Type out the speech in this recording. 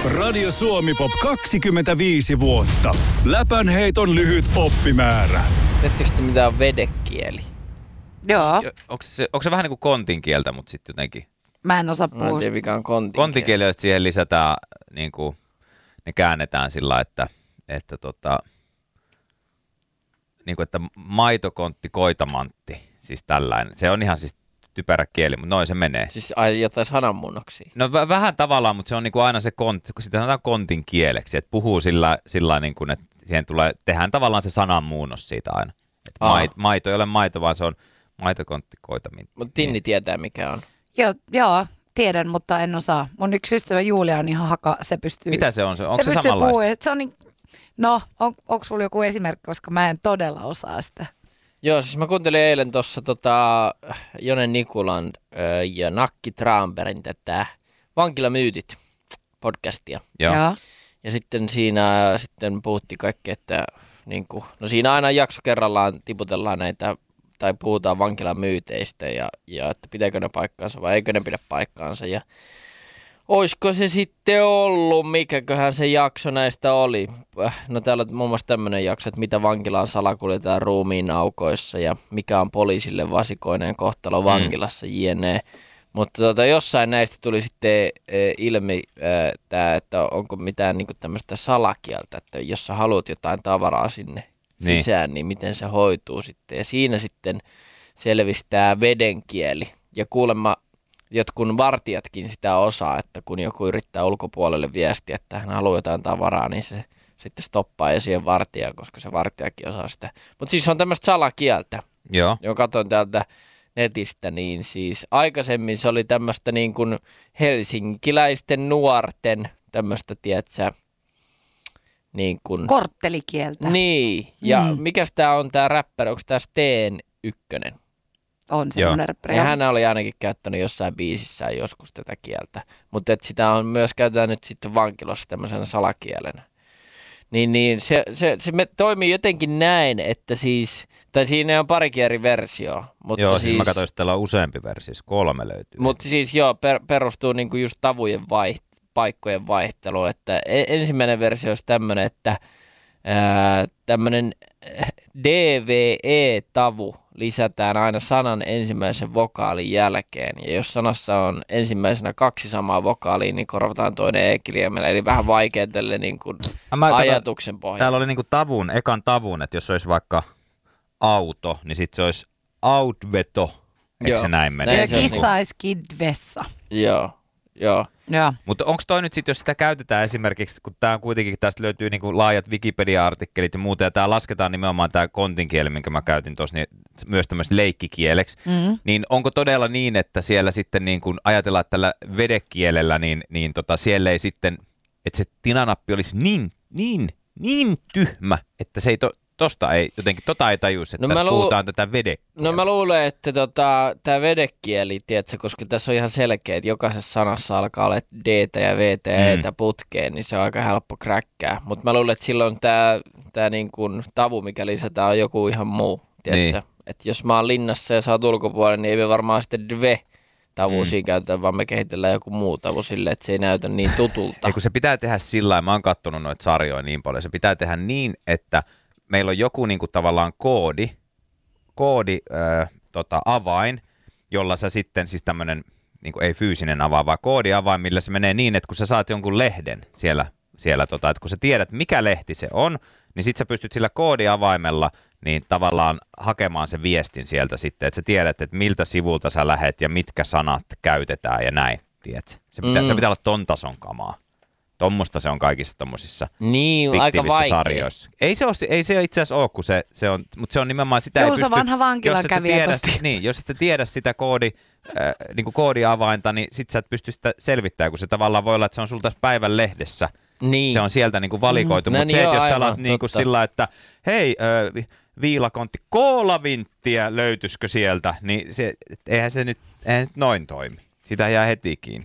Radio Suomi-pop 25 vuotta. Läpänheiton lyhyt oppimäärä. Tiedättekö te mitä on vedekieli? Joo. Onko se vähän niin kuin kontin kieltä, mutta sitten jotenkin? Mä en osaa puhua. Mä en tiedä mikä on kontin Kontinkieli, että siihen lisätään, niin kuin, ne käännetään sillä, että niin kuin, että maitokontti, koitamantti, siis tällainen. Se on ihan siis typerä kieli, mutta noin se menee. Siis jotain sananmuunnoksia. No vähän tavallaan, mutta se on niin kuin aina se kontti, kun sitä sanotaan kontin kieleksi, että puhuu sillä niin kuin, että siihen tehdään tavallaan se sananmuunnos siitä aina. Maito ei ole maito, vaan se on maitokontti, koitamantti. Mutta Tinni tietää mikä on. Joo, tiedän, mutta en osaa. Mun yksi ystävä Julia on ihan se pystyy. Mitä se on? Onko se samanlaista? Se on niin, onko sulla joku esimerkki, koska mä en todella osaa sitä. Joo, siis mä kuuntelin eilen tuossa Jone Nikulan ja Nakki Tramperin tätä Vankilamyytit podcastia. Joo. Ja sitten siinä puhuttiin kaikki, että no siinä aina jakso kerrallaan tiputellaan näitä tai puhutaan vankilamyyteistä ja että pitääkö ne paikkaansa vai eikö ne pidä paikkaansa. Ja olisiko se sitten ollut, mikäköhän se jakso näistä oli? No täällä on muun muassa tämmöinen jakso, että mitä vankilaan salakuljetaan ruumiin aukoissa ja mikä on poliisille vasikoinen kohtalo vankilassa jne. Mutta jossain näistä tuli sitten ilmi tämä, että onko mitään niinku tämmöistä salakieltä, että jos sä haluat jotain tavaraa sinne sisään, niin miten se hoituu sitten. Ja siinä sitten selvisi tämä vedenkieli. Ja kuulemma jotkun vartijatkin sitä osaa, että kun joku yrittää ulkopuolelle viestiä, että hän haluaa jotain tavaraa, niin se sitten stoppaa ja siihen vartijaan, koska se vartijakin osaa sitä. Mutta siis on tämmöistä salakieltä. Joo. Joo, katsoin täältä netistä, niin siis aikaisemmin se oli tämmöistä niin kuin helsinkiläisten nuorten tämmöistä, tietsä, niin kuin korttelikieltä. Niin, ja mikäs tää on tää räppäri, onko tää Steen Ykkönen? On semmoinen räppäri. Ja hän oli ainakin käyttänyt jossain biisissään joskus tätä kieltä, mutta sitä on myös käytetään nyt sitten vankilossa tämmöisenä salakielenä. Niin se toimii jotenkin näin, että siis, tai siinä on parikin eri versiota. Mutta joo, siis mä katsoin, että täällä on useampi versio, 3 löytyy. Mutta siis joo, perustuu niinku just tavujen paikkojen vaihteluun, että ensimmäinen versio olisi tämmöinen, että tämmöinen DVE-tavu lisätään aina sanan ensimmäisen vokaalin jälkeen. Ja jos sanassa on ensimmäisenä 2 samaa vokaalia, niin korvataan toinen e-kirjaimella. Eli vähän vaikea tälle niin kuin ajatuksen pohjalta. Täällä oli niin kuin ekan tavun, että jos olisi vaikka auto, niin sitten se olisi outveto. Eikö se näin mene? Ja kissa olisi kidvessa. Joo. Mutta onko toi nyt sitten, jos sitä käytetään esimerkiksi, kun tämä kuitenkin tästä löytyy niinku laajat Wikipedia-artikkelit ja muuta, ja tämä lasketaan nimenomaan tämä kontinkieli, minkä mä käytin tuossa, niin myös tämmöistä leikkikieleksi, niin onko todella niin, että siellä sitten niin kun ajatellaan, että tällä vedekielellä, niin siellä ei sitten, että se tinanappi olisi niin tyhmä, että se ei tosta ei jotenkin, ei tajuisi, että puhutaan tätä vedekieltä. No mä luulen, että tämä vedekieli, tiedätkö, koska tässä on ihan selkeä, että jokaisessa sanassa alkaa olla D ja V ja E putkeen, niin se on aika helppo kräkkää. Mutta mä luulen, että silloin tämä niin kuin tavu, mikä lisätään, on joku ihan muu, tiedätkö? Niin. Että jos mä oon linnassa ja sä oot ulkopuolella, niin ei me varmaan sitten dve-tavu siinä käytetään, vaan me kehitellään joku muu tavu silleen, että se ei näytä niin tutulta. Ei, kun se pitää tehdä sillä lailla, mä oon katsonut noita sarjoja niin paljon, se pitää tehdä niin, että meillä on joku niinku tavallaan avain, jolla sä sitten, siis tämmönen, niinku ei fyysinen avain, vaan koodiavain, millä se menee niin, että kun sä saat jonkun lehden siellä että kun sä tiedät, mikä lehti se on, niin sit sä pystyt sillä koodiavaimella niin tavallaan hakemaan sen viestin sieltä sitten, että sä tiedät, että miltä sivulta sä lähet ja mitkä sanat käytetään ja näin, tiedätkö? Se pitää olla ton tason kamaa. Tommosta se on kaikissa tommosissa fiktiivisissä sarjoissa. Ei se itse asiassa ole, kun se on, mutta se on nimenomaan sitä joo, ei pysty. Se vanha vankilakävijä tosta. Niin, jos et sä tiedä sitä niinku koodiavainta, niin sit sä et pysty sitä selvittämään, kun se tavallaan voi olla, että se on sulta päivän lehdessä. Niin. Se on sieltä niinku valikoitu, mutta se, että jos sä alat niinku sillä, että hei, viilakontti, koolavinttiä löytyisikö sieltä, niin eihän se nyt noin toimi. Sitä jää heti kiinni.